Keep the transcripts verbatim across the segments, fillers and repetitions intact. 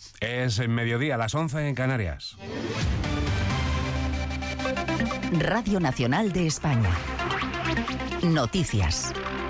Es en mediodía, a las once en Canarias. Radio Nacional de España. Noticias.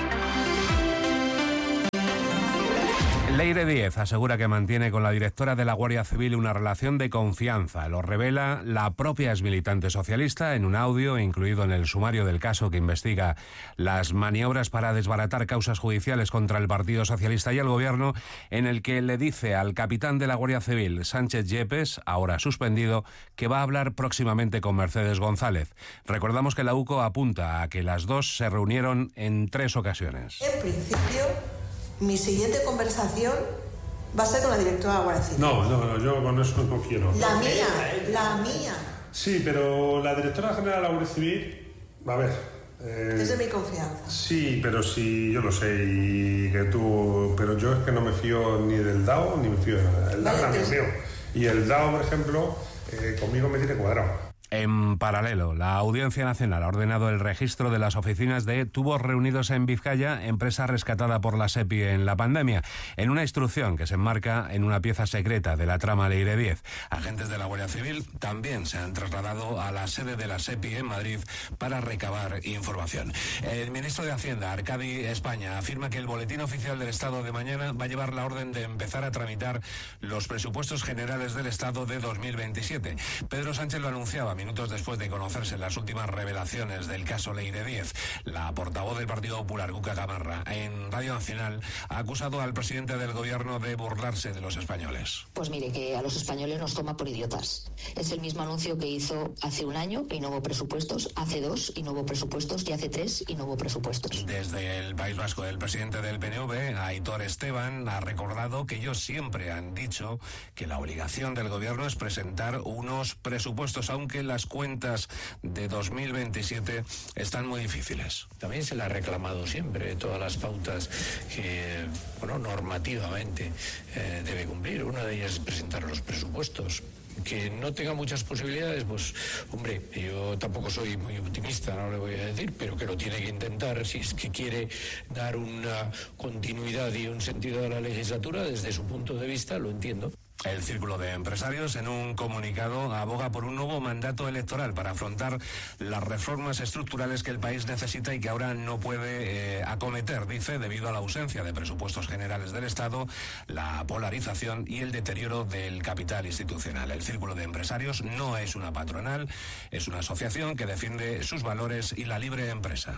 Leire Díez asegura que mantiene con la directora de la Guardia Civil una relación de confianza. Lo revela la propia exmilitante socialista en un audio incluido en el sumario del caso que investiga las maniobras para desbaratar causas judiciales contra el Partido Socialista y el Gobierno, en el que le dice al capitán de la Guardia Civil, Sánchez Yepes, ahora suspendido, que va a hablar próximamente con Mercedes González. Recordamos que la U C O apunta a que las dos se reunieron en tres ocasiones. En principio, mi siguiente conversación va a ser con la directora de la Guardia Civil. No, no, no, yo con eso no quiero. La mía, la mía. Sí, pero la directora general de la Guardia Civil, a ver... Eh, es de mi confianza. Sí, pero sí, yo lo sé, y que tú... Pero yo es que no me fío ni del D A O, ni me fío de nada. El D A O también es mío. Y el D A O, por ejemplo, eh, conmigo me tiene cuadrado. En paralelo, la Audiencia Nacional ha ordenado el registro de las oficinas de Tubos Reunidos en Vizcaya, empresa rescatada por la SEPI en la pandemia, en una instrucción que se enmarca en una pieza secreta de la trama Leire Díez. Agentes de la Guardia Civil también se han trasladado a la sede de la SEPI en Madrid para recabar información. El ministro de Hacienda, Arcadi España, afirma que el Boletín Oficial del Estado de mañana va a llevar la orden de empezar a tramitar los presupuestos generales del Estado de dos mil veintisiete. Pedro Sánchez lo anunciaba minutos después de conocerse las últimas revelaciones del caso Leire Díez. La portavoz del Partido Popular, Cuca Gamarra, en Radio Nacional ha acusado al presidente del Gobierno de burlarse de los españoles. Pues mire, que a los españoles nos toma por idiotas. Es el mismo anuncio que hizo hace un año y no hubo presupuestos, hace dos y no hubo presupuestos y hace tres y no hubo presupuestos. Desde el País Vasco, el presidente del P N V, Aitor Esteban, ha recordado que ellos siempre han dicho que la obligación del Gobierno es presentar unos presupuestos, aunque las cuentas de dos mil veintisiete están muy difíciles. También se le ha reclamado siempre todas las pautas que, bueno, normativamente eh, debe cumplir. Una de ellas es presentar los presupuestos. Que no tenga muchas posibilidades, pues, hombre, yo tampoco soy muy optimista, no le voy a decir, pero que lo tiene que intentar si es que quiere dar una continuidad y un sentido a la legislatura. Desde su punto de vista, lo entiendo. El Círculo de Empresarios, en un comunicado, aboga por un nuevo mandato electoral para afrontar las reformas estructurales que el país necesita y que ahora no puede eh, acometer, dice, debido a la ausencia de presupuestos generales del Estado, la polarización y el deterioro del capital institucional. El Círculo de Empresarios no es una patronal, es una asociación que defiende sus valores y la libre empresa.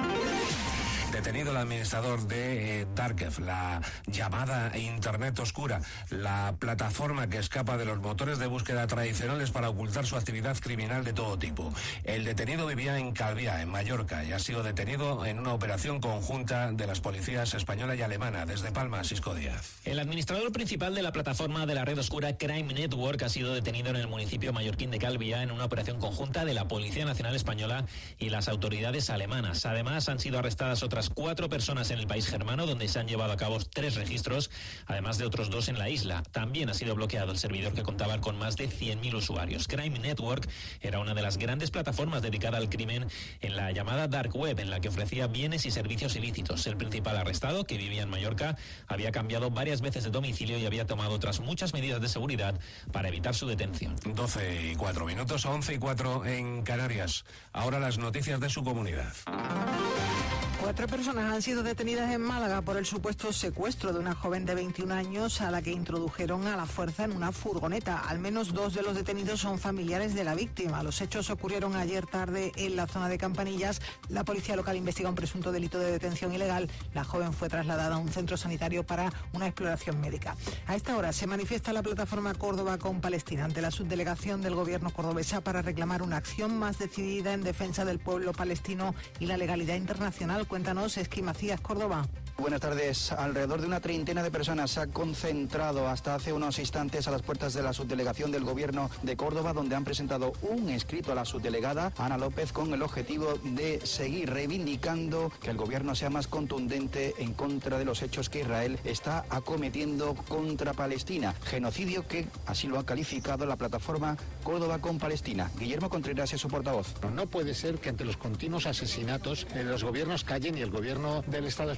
Detenido el administrador de eh, Darkef, la llamada Internet Oscura, la plataforma que escapa de los motores de búsqueda tradicionales para ocultar su actividad criminal de todo tipo. El detenido vivía en Calviá, en Mallorca, y ha sido detenido en una operación conjunta de las policías española y alemana. Desde Palma, Sisco Díaz. El administrador principal de la plataforma de la red oscura Crime Network ha sido detenido en el municipio mallorquín de Calviá en una operación conjunta de la Policía Nacional Española y las autoridades alemanas. Además, han sido arrestadas otras cuatro personas en el país germano, donde se han llevado a cabo tres registros, además de otros dos en la isla. También ha sido bloqueado el servidor que contaba con más de cien mil usuarios. Crime Network era una de las grandes plataformas dedicada al crimen en la llamada Dark Web, en la que ofrecía bienes y servicios ilícitos. El principal arrestado, que vivía en Mallorca, había cambiado varias veces de domicilio y había tomado otras muchas medidas de seguridad para evitar su detención. doce y cuatro minutos, once y cuatro en Canarias. Ahora las noticias de su comunidad. Cuatro personas han sido detenidas en Málaga por el supuesto secuestro de una joven de veintiún años a la que introdujeron a la fuerza en una furgoneta. Al menos dos de los detenidos son familiares de la víctima. Los hechos ocurrieron ayer tarde en la zona de Campanillas. La policía local investiga un presunto delito de detención ilegal. La joven fue trasladada a un centro sanitario para una exploración médica. A esta hora se manifiesta la plataforma Córdoba con Palestina ante la subdelegación del gobierno cordobesa para reclamar una acción más decidida en defensa del pueblo palestino y la legalidad internacional. Cuéntanos, Esqui Macías, Córdoba. Buenas tardes. Alrededor de una treintena de personas se ha concentrado hasta hace unos instantes a las puertas de la subdelegación del Gobierno de Córdoba, donde han presentado un escrito a la subdelegada Ana López con el objetivo de seguir reivindicando que el Gobierno sea más contundente en contra de los hechos que Israel está acometiendo contra Palestina. Genocidio que así lo ha calificado la plataforma Córdoba con Palestina. Guillermo Contreras es su portavoz. No puede ser que ante los continuos asesinatos eh, los gobiernos callen y el Gobierno del Estado español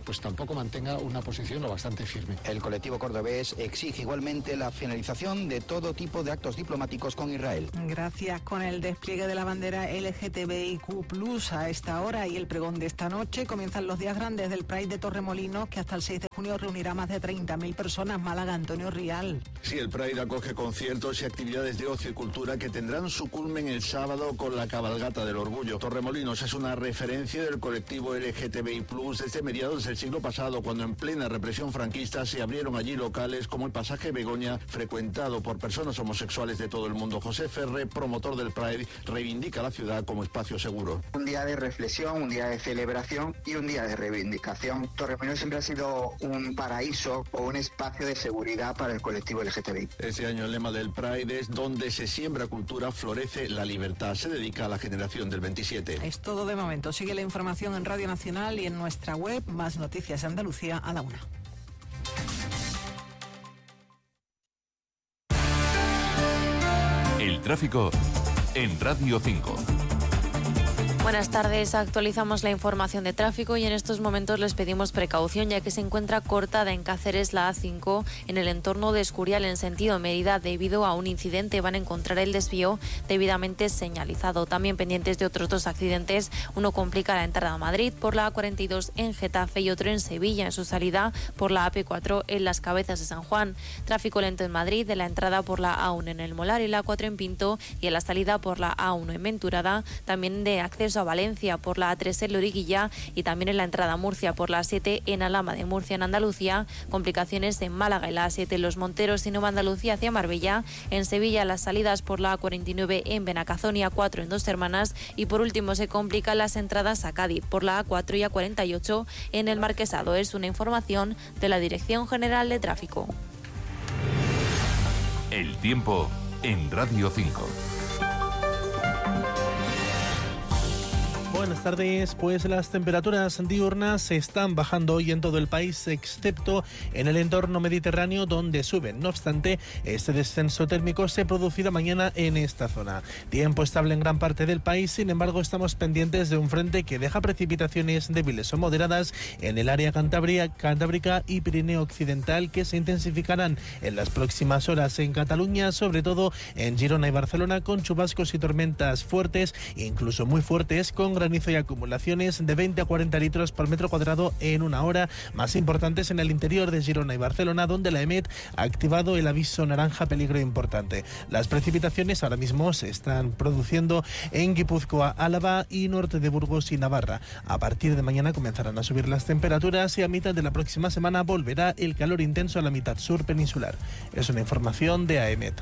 pues tampoco mantenga una posición lo bastante firme. El colectivo cordobés exige igualmente la finalización de todo tipo de actos diplomáticos con Israel. Gracias. Con el despliegue de la bandera L G T B I Q plus, a esta hora y el pregón de esta noche, comienzan los días grandes del Pride de Torremolinos, que hasta el seis de junio reunirá más de treinta mil personas. Málaga, Antonio Rial. Sí, el Pride acoge conciertos y actividades de ocio y cultura que tendrán su culmen el sábado con la cabalgata del orgullo. Torremolinos es una referencia del colectivo L G T B I plus desde mediados del siglo pasado, cuando en plena represión franquista se abrieron allí locales como el Pasaje Begoña, frecuentado por personas homosexuales de todo el mundo. José Ferre, promotor del Pride, reivindica la ciudad como espacio seguro. Un día de reflexión, un día de celebración y un día de reivindicación. Torremolinos siempre ha sido un paraíso o un espacio de seguridad para el colectivo L G T B I. Este año el lema del Pride es: donde se siembra cultura, florece la libertad. Se dedica a la generación del veintisiete. Es todo de momento. Sigue la información en Radio Nacional y en nuestra web. Más noticias de Andalucía a la una. El tráfico en Radio cinco. Buenas tardes, actualizamos la información de tráfico y en estos momentos les pedimos precaución ya que se encuentra cortada en Cáceres la A cinco en el entorno de Escurial en sentido Mérida debido a un incidente. Van a encontrar el desvío debidamente señalizado. También pendientes de otros dos accidentes, uno complica la entrada a Madrid por la A cuarenta y dos en Getafe y otro en Sevilla en su salida por la A P cuatro en Las Cabezas de San Juan. Tráfico lento en Madrid de la entrada por la A uno en El Molar y la A cuatro en Pinto y en la salida por la A uno en Venturada, también de acceso a Valencia por la A tres en Loriguilla y también en la entrada a Murcia por la A siete en Alhama de Murcia en Andalucía, complicaciones en Málaga y la A siete en Los Monteros y Nueva Andalucía hacia Marbella, en Sevilla las salidas por la A cuarenta y nueve en Benacazón y A cuatro en Dos Hermanas y por último se complican las entradas a Cádiz por la A cuatro y A cuarenta y ocho en el Marquesado. Es una información de la Dirección General de Tráfico. El tiempo en Radio cinco. Buenas tardes, pues las temperaturas diurnas están bajando hoy en todo el país, excepto en el entorno mediterráneo donde suben. No obstante, este descenso térmico se producirá mañana en esta zona. Tiempo estable en gran parte del país, sin embargo estamos pendientes de un frente que deja precipitaciones débiles o moderadas en el área cantabria, cantábrica y Pirineo Occidental que se intensificarán en las próximas horas en Cataluña, sobre todo en Girona y Barcelona, con chubascos y tormentas fuertes, incluso muy fuertes, con granizo y acumulaciones de veinte a cuarenta litros por metro cuadrado en una hora, más importantes en el interior de Girona y Barcelona, donde la EMET ha activado el aviso naranja peligro importante. Las precipitaciones ahora mismo se están produciendo en Guipúzcoa, Álava y norte de Burgos y Navarra. A partir de mañana comenzarán a subir las temperaturas y a mitad de la próxima semana volverá el calor intenso a la mitad sur peninsular. Es una información de AEMET.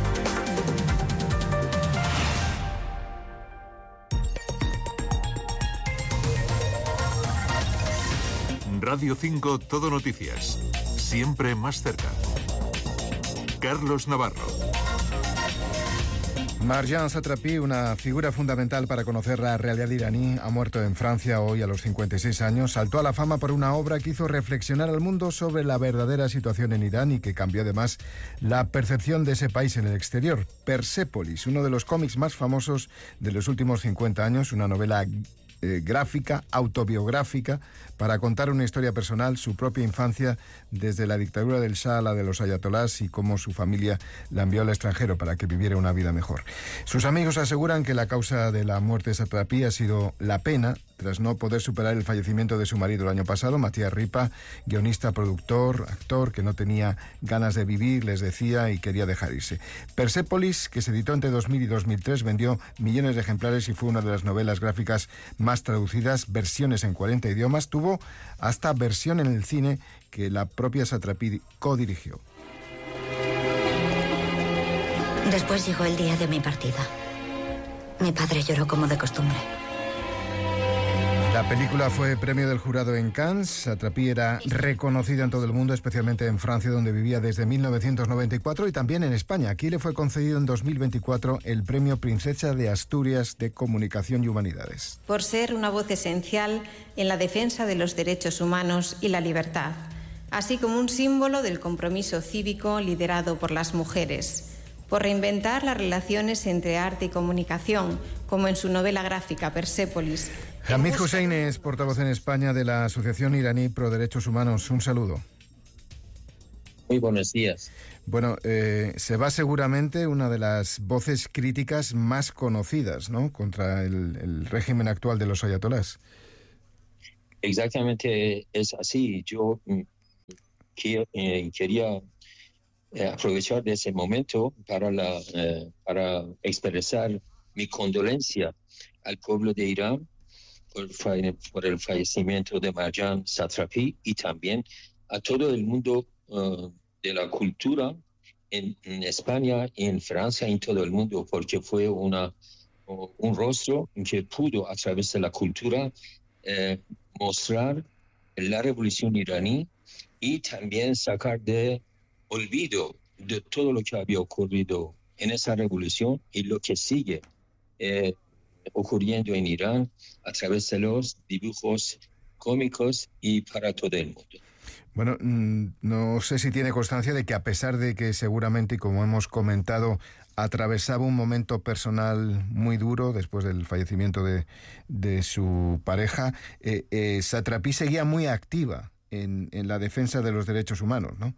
Radio cinco Todo Noticias. Siempre más cerca. Carlos Navarro. Marjan Satrapi, una figura fundamental para conocer la realidad iraní, ha muerto en Francia hoy a los cincuenta y seis años. Saltó a la fama por una obra que hizo reflexionar al mundo sobre la verdadera situación en Irán y que cambió además la percepción de ese país en el exterior. Persépolis, uno de los cómics más famosos de los últimos cincuenta años, una novela Eh, gráfica, autobiográfica, para contar una historia personal, su propia infancia, desde la dictadura del Shah a la de los ayatolás y cómo su familia la envió al extranjero para que viviera una vida mejor. Sus amigos aseguran que la causa de la muerte de Satrapi ha sido la pena, tras no poder superar el fallecimiento de su marido el año pasado, Matías Ripa, guionista, productor, actor, que no tenía ganas de vivir, les decía, y quería dejar irse. Persépolis, que se editó entre dos mil y dos mil tres, vendió millones de ejemplares y fue una de las novelas gráficas más traducidas, versiones en cuarenta idiomas, tuvo hasta versión en el cine que la propia Satrapi codirigió. Después llegó el día de mi partida. Mi padre lloró como de costumbre. La película fue premio del jurado en Cannes. Satrapi era reconocida en todo el mundo, especialmente en Francia, donde vivía desde mil novecientos noventa y cuatro, y también en España. Aquí le fue concedido en dos mil veinticuatro el premio Princesa de Asturias de Comunicación y Humanidades. Por ser una voz esencial en la defensa de los derechos humanos y la libertad, así como un símbolo del compromiso cívico liderado por las mujeres. Por reinventar las relaciones entre arte y comunicación, como en su novela gráfica Persépolis, Hamid Hussein es portavoz en España de la Asociación Iraní Pro Derechos Humanos. Un saludo. Muy buenos días. Bueno, eh, se va seguramente una de las voces críticas más conocidas, ¿no?, contra el, el régimen actual de los ayatolás. Exactamente es así. Yo mm, que, eh, quería eh, aprovechar de ese momento para, la, eh, para expresar mi condolencia al pueblo de Irán por, por el fallecimiento de Marjan Satrapi y también a todo el mundo uh, de la cultura en, en España, en Francia, en todo el mundo, porque fue una, un rostro que pudo a través de la cultura eh, mostrar la revolución iraní y también sacar de olvido de todo lo que había ocurrido en esa revolución y lo que sigue eh, ocurriendo en Irán a través de los dibujos cómicos y para todo el mundo. Bueno, no sé si tiene constancia de que a pesar de que seguramente, como hemos comentado, atravesaba un momento personal muy duro después del fallecimiento de, de su pareja, eh, eh, Satrapi seguía muy activa en, en la defensa de los derechos humanos, ¿no?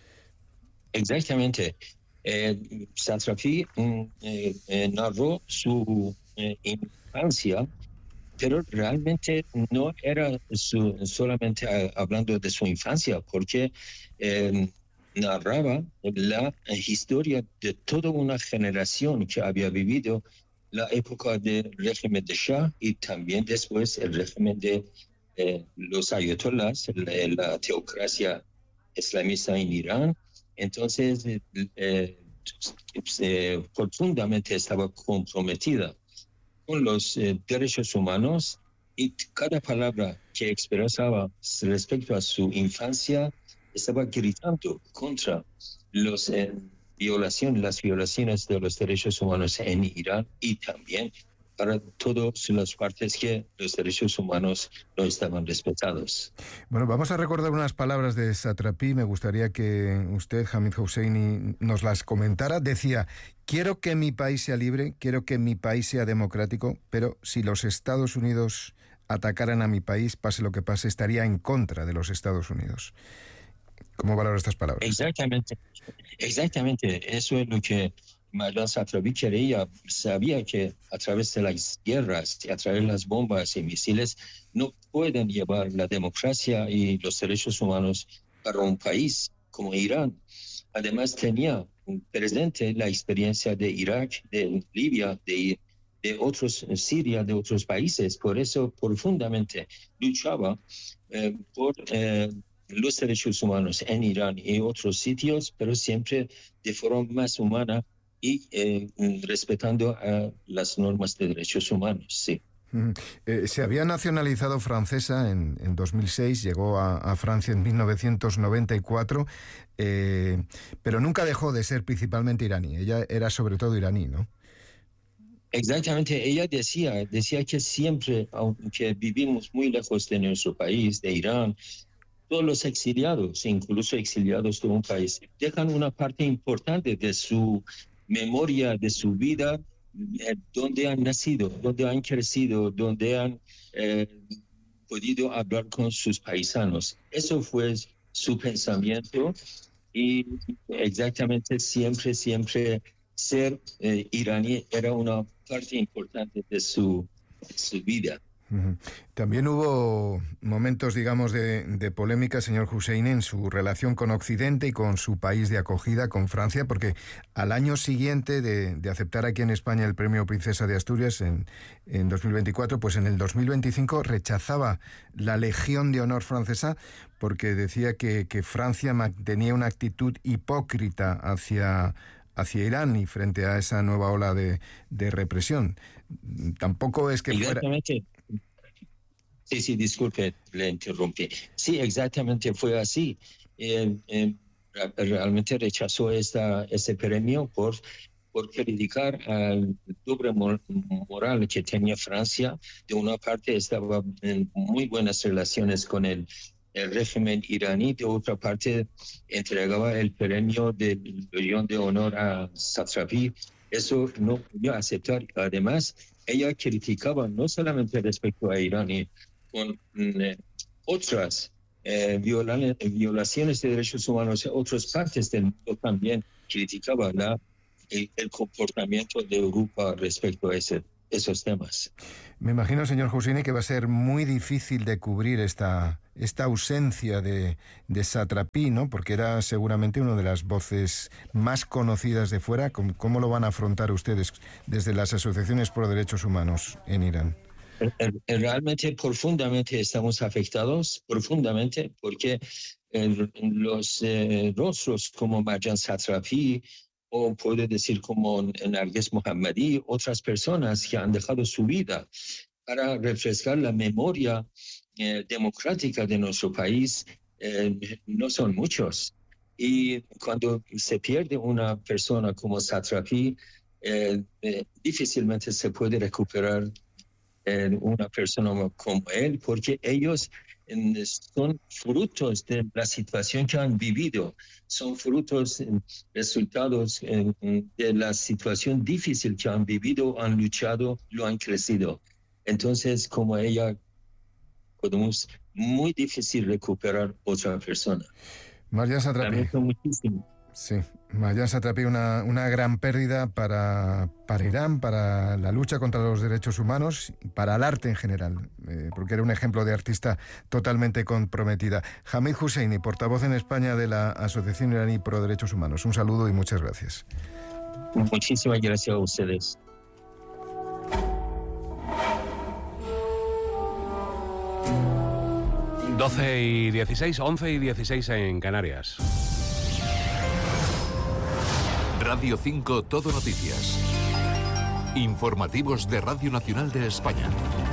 Exactamente. Eh, Satrapi eh, eh, narró su eh, infancia, pero realmente no era su, solamente a, hablando de su infancia, porque eh, narraba la historia de toda una generación que había vivido la época del régimen de Shah y también después el régimen de eh, los ayatolás, la, la teocracia islamista en Irán. Entonces, eh, eh, eh, profundamente estaba comprometida con los eh, derechos humanos y cada palabra que expresaba respecto a su infancia estaba gritando contra los, eh, violación, las violaciones de los derechos humanos en Irán y también para todas las partes que los derechos humanos no estaban respetados. Bueno, vamos a recordar unas palabras de Satrapi. Me gustaría que usted, Hamid Husseini, nos las comentara. Decía: quiero que mi país sea libre, quiero que mi país sea democrático, pero si los Estados Unidos atacaran a mi país, pase lo que pase, estaría en contra de los Estados Unidos. ¿Cómo valora estas palabras? Exactamente, exactamente. Eso es lo que Marjan Satrapi quería. Sabía que a través de las guerras, a través de las bombas y misiles, no pueden llevar la democracia y los derechos humanos para un país como Irán. Además, tenía presente la experiencia de Irak, de Libia, de, de otros, Siria, de otros países. Por eso, profundamente luchaba eh, por eh, los derechos humanos en Irán y otros sitios, pero siempre de forma más humana y eh, respetando a las normas de derechos humanos, sí. Mm. Eh, se había nacionalizado francesa en, en dos mil seis, llegó a, a Francia en mil novecientos noventa y cuatro, eh, pero nunca dejó de ser principalmente iraní. Ella era sobre todo iraní, ¿no? Exactamente. Ella decía, decía que siempre, aunque vivimos muy lejos de nuestro país, de Irán, todos los exiliados, incluso exiliados de un país, dejan una parte importante de su memoria, de su vida, eh, donde han nacido, donde han crecido, donde han eh, podido hablar con sus paisanos. Eso fue su pensamiento y exactamente siempre, siempre ser eh, iraní era una parte importante de su, de su vida. También hubo momentos, digamos, de, de polémica, señor Husseini, en su relación con Occidente y con su país de acogida, con Francia, porque al año siguiente de, de aceptar aquí en España el premio Princesa de Asturias en, en dos mil veinticuatro, pues en el dos mil veinticinco rechazaba la Legión de Honor francesa porque decía que, que Francia mantenía una actitud hipócrita hacia... hacia Irán y frente a esa nueva ola de, de represión. Tampoco es que fuera... Sí, sí, disculpe, le interrumpí. Sí, exactamente fue así. Eh, eh, realmente rechazó esta, este premio por, por criticar al doble moral que tenía Francia. De una parte estaba en muy buenas relaciones con el, el régimen iraní, de otra parte entregaba el premio de Legión de Honor a Satrapi. Eso no podía aceptar. Además, ella criticaba no solamente respecto a Irán, y con eh, otras eh, viola violaciones de derechos humanos en otras partes del mundo, también criticaba la, el, el comportamiento de Europa respecto a ese, esos temas. Me imagino, señor Husseini, que va a ser muy difícil de cubrir esta, esta ausencia de, de Satrapi, ¿no? Porque era seguramente una de las voces más conocidas de fuera. ¿Cómo, cómo lo van a afrontar ustedes desde las asociaciones por derechos humanos en Irán? Realmente, profundamente estamos afectados, profundamente, porque eh, los eh, rostros como Marjan Satrapi, o puedo decir como Narges Mohammadi, otras personas que han dejado su vida para refrescar la memoria eh, democrática de nuestro país, eh, no son muchos. Y cuando se pierde una persona como Satrapi, eh, eh, difícilmente se puede recuperar eh, una persona como él, porque ellos son frutos de la situación que han vivido, son frutos, resultados de la situación difícil que han vivido, han luchado, lo han crecido. Entonces, como ella, podemos muy difícil recuperar otra persona. Marjan Satrapi. Muchísimo. Sí, Marjan Satrapi, una, una gran pérdida para, para Irán, para la lucha contra los derechos humanos, para el arte en general, eh, porque era un ejemplo de artista totalmente comprometida. Hamid Husseini, portavoz en España de la Asociación Iraní Pro Derechos Humanos. Un saludo y muchas gracias. Muchísimas gracias a ustedes. doce y dieciséis, once y dieciséis en Canarias. Radio cinco Todo Noticias. Informativos de Radio Nacional de España.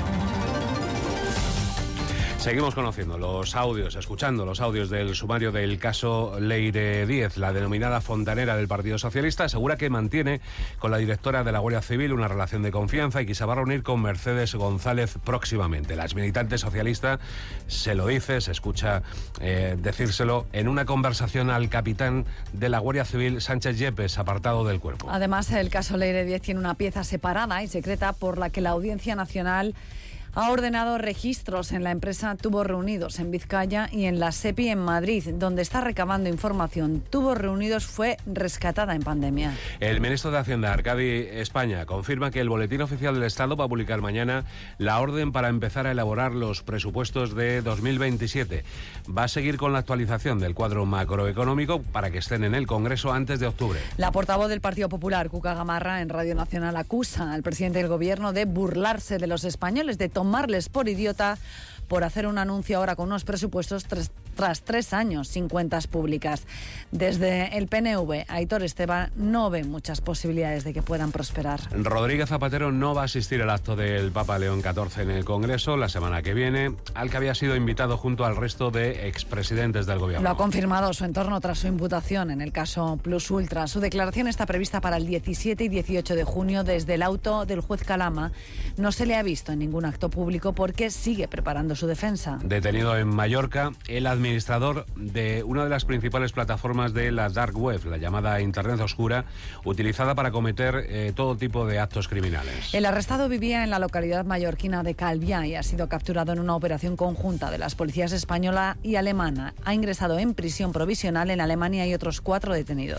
Seguimos conociendo los audios, escuchando los audios del sumario del caso Leire Díez. La denominada fontanera del Partido Socialista asegura que mantiene con la directora de la Guardia Civil una relación de confianza y que se va a reunir con Mercedes González próximamente. La exmilitante socialista se lo dice, se escucha eh, decírselo en una conversación al capitán de la Guardia Civil, Sánchez Yepes, apartado del cuerpo. Además, el caso Leire Díez tiene una pieza separada y secreta por la que la Audiencia Nacional ha ordenado registros en la empresa Tubos Reunidos en Vizcaya y en la SEPI en Madrid, donde está recabando información. Tubos Reunidos fue rescatada en pandemia. El ministro de Hacienda, Arcadi España, confirma que el Boletín Oficial del Estado va a publicar mañana la orden para empezar a elaborar los presupuestos de dos mil veintisiete. Va a seguir con la actualización del cuadro macroeconómico para que estén en el Congreso antes de octubre. La portavoz del Partido Popular, Cuca Gamarra, en Radio Nacional acusa al presidente del Gobierno de burlarse de los españoles, de tomarles por idiota por hacer un anuncio ahora con unos presupuestos tras, tras tres años sin cuentas públicas. Desde el P N V, Aitor Esteban no ve muchas posibilidades de que puedan prosperar. Rodríguez Zapatero no va a asistir al acto del Papa León catorce en el Congreso la semana que viene, al que había sido invitado junto al resto de expresidentes del Gobierno. Lo ha confirmado su entorno tras su imputación en el caso Plus Ultra. Su declaración está prevista para el diecisiete y dieciocho de junio. Desde el auto del juez Calama no se le ha visto en ningún acto público porque sigue preparando su defensa. Detenido en Mallorca el administrador de una de las principales plataformas de la Dark Web, la llamada Internet Oscura, utilizada para cometer eh, todo tipo de actos criminales. El arrestado vivía en la localidad mallorquina de Calviá y ha sido capturado en una operación conjunta de las policías española y alemana. Ha ingresado en prisión provisional en Alemania y otros cuatro detenidos.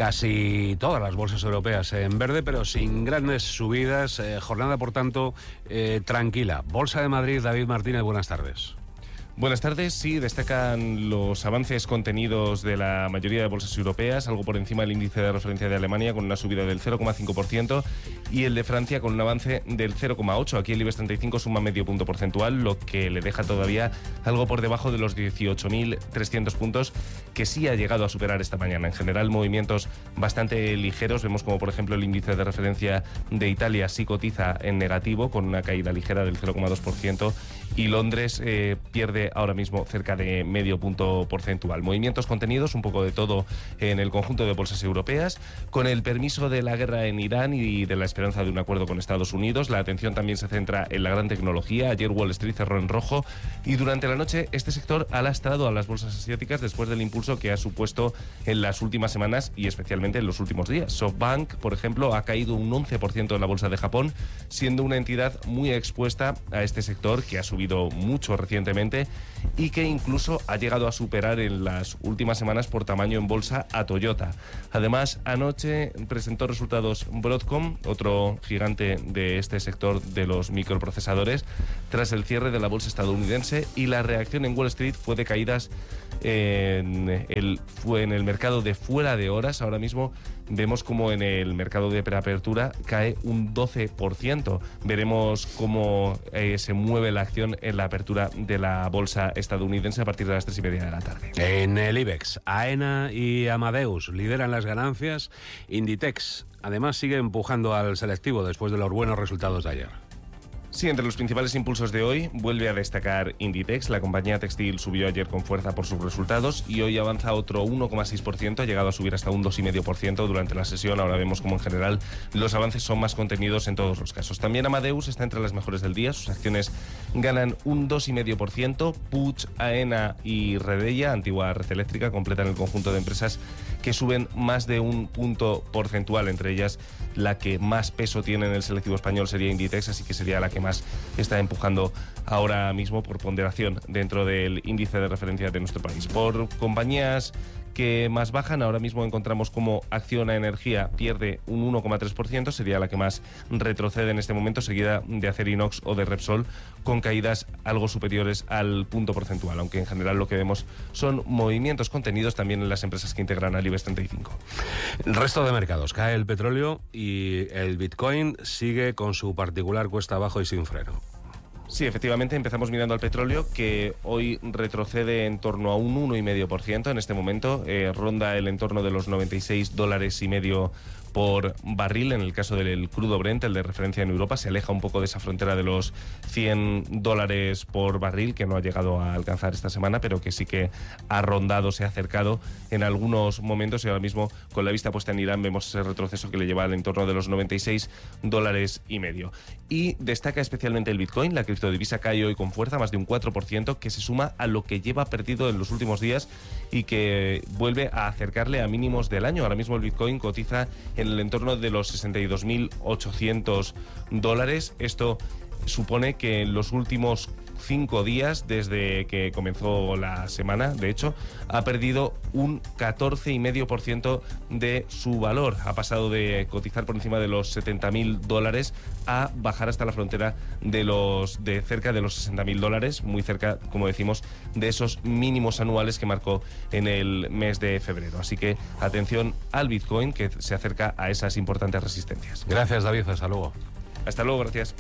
Casi todas las bolsas europeas en verde, pero sin grandes subidas. Eh, jornada, por tanto, eh, tranquila. Bolsa de Madrid, David Martínez, buenas tardes. Buenas tardes. Sí, destacan los avances contenidos de la mayoría de bolsas europeas, algo por encima del índice de referencia de Alemania con una subida del cero coma cinco por ciento y el de Francia con un avance del cero coma ocho por ciento. Aquí el IBEX treinta y cinco suma medio punto porcentual, lo que le deja todavía algo por debajo de los dieciocho mil trescientos puntos que sí ha llegado a superar esta mañana. En general, movimientos bastante ligeros. Vemos como, por ejemplo, el índice de referencia de Italia sí cotiza en negativo con una caída ligera del cero coma dos por ciento y Londres eh, pierde ahora mismo cerca de medio punto porcentual. Movimientos contenidos, un poco de todo en el conjunto de bolsas europeas. Con el permiso de la guerra en Irán y de la esperanza de un acuerdo con Estados Unidos, la atención también se centra en la gran tecnología. Ayer Wall Street cerró en rojo y durante la noche este sector ha lastrado a las bolsas asiáticas después del impulso que ha supuesto en las últimas semanas y especialmente en los últimos días. SoftBank, por ejemplo, ha caído un once por ciento en la bolsa de Japón, siendo una entidad muy expuesta a este sector que ha subido mucho recientemente y que incluso ha llegado a superar en las últimas semanas por tamaño en bolsa a Toyota. Además, anoche presentó resultados Broadcom, otro gigante de este sector de los microprocesadores, tras el cierre de la bolsa estadounidense, y la reacción en Wall Street fue de caídas en el, fue en el mercado de fuera de horas. Ahora mismo vemos como en el mercado de preapertura cae un doce por ciento. Veremos cómo eh, se mueve la acción en la apertura de la bolsa estadounidense a partir de las tres y media de la tarde. En el IBEX, AENA y Amadeus lideran las ganancias. Inditex, además, sigue empujando al selectivo después de los buenos resultados de ayer. Sí, entre los principales impulsos de hoy vuelve a destacar Inditex. La compañía textil subió ayer con fuerza por sus resultados y hoy avanza otro uno coma seis por ciento, ha llegado a subir hasta un dos coma cinco por ciento durante la sesión. Ahora vemos como en general los avances son más contenidos en todos los casos. También Amadeus está entre las mejores del día, sus acciones ganan un dos coma cinco por ciento. Puig, AENA y Redeia, antigua red eléctrica, completan el conjunto de empresas que suben más de un punto porcentual. Entre ellas, la que más peso tiene en el selectivo español sería Inditex, así que sería la que más está empujando ahora mismo por ponderación dentro del índice de referencia de nuestro país. Por compañías que más bajan, ahora mismo encontramos como Acciona Energía pierde un uno coma tres por ciento, sería la que más retrocede en este momento, seguida de Acerinox o de Repsol, con caídas algo superiores al punto porcentual, aunque en general lo que vemos son movimientos contenidos también en las empresas que integran al IBEX treinta y cinco. El resto de mercados, cae el petróleo y el Bitcoin sigue con su particular cuesta abajo y sin freno. Sí, efectivamente, empezamos mirando al petróleo, que hoy retrocede en torno a un uno coma cinco por ciento en este momento, eh, ronda el entorno de los noventa y seis dólares y medio por barril. En el caso del crudo Brent, el de referencia en Europa, se aleja un poco de esa frontera de los cien dólares por barril, que no ha llegado a alcanzar esta semana, pero que sí que ha rondado, se ha acercado en algunos momentos, y ahora mismo, con la vista puesta en Irán, vemos ese retroceso que le lleva al entorno de los noventa y seis dólares y medio. Y destaca especialmente el Bitcoin. La criptodivisa cae hoy con fuerza, más de un cuatro por ciento, que se suma a lo que lleva perdido en los últimos días y que vuelve a acercarle a mínimos del año. Ahora mismo el Bitcoin cotiza en el entorno de los sesenta y dos mil ochocientos dólares. Esto supone que en los últimos cinco días, desde que comenzó la semana, de hecho, ha perdido un catorce coma cinco por ciento de su valor. Ha pasado de cotizar por encima de los setenta mil dólares a bajar hasta la frontera de los de cerca de los sesenta mil dólares, muy cerca, como decimos, de esos mínimos anuales que marcó en el mes de febrero. Así que atención al Bitcoin, que se acerca a esas importantes resistencias. Gracias, David. Hasta luego. Hasta luego, gracias.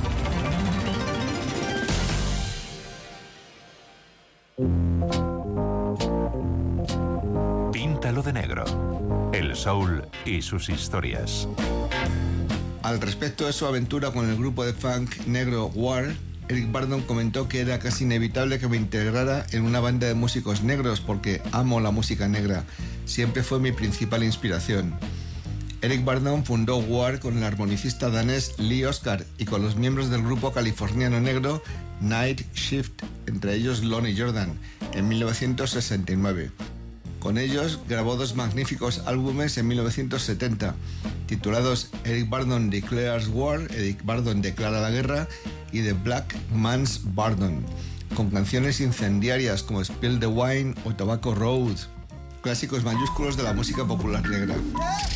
Píntalo de negro. El soul y sus historias. Al respecto de su aventura con el grupo de funk negro War, Eric Burdon comentó que era casi inevitable que me integrara en una banda de músicos negros porque amo la música negra. Siempre fue mi principal inspiración. Eric Burdon fundó War con el armonicista danés Lee Oscar y con los miembros del grupo californiano negro Night Shift, entre ellos Lonnie Jordan, en mil novecientos sesenta y nueve. Con ellos grabó dos magníficos álbumes en mil novecientos setenta, titulados Eric Burdon Declares War, Eric Burdon declara la guerra, y The Black Man's Burdon, con canciones incendiarias como Spill the Wine o Tobacco Road, clásicos mayúsculos de la música popular negra.